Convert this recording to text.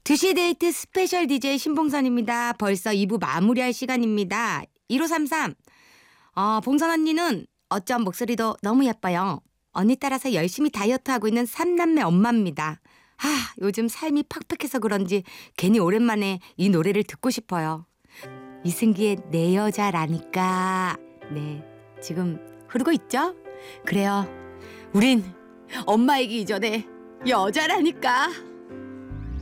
2시 데이트 스페셜 DJ 신봉선입니다. 벌써 2부 마무리할 시간입니다. 1533. 봉선 언니는 어쩜 목소리도 너무 예뻐요. 언니 따라서 열심히 다이어트하고 있는 3남매 엄마입니다. 요즘 삶이 팍팍해서 그런지 괜히 오랜만에 이 노래를 듣고 싶어요. 이승기의 내 여자라니까. 네, 지금 흐르고 있죠? 그래요. 우린 엄마이기 이전에 여자라니까.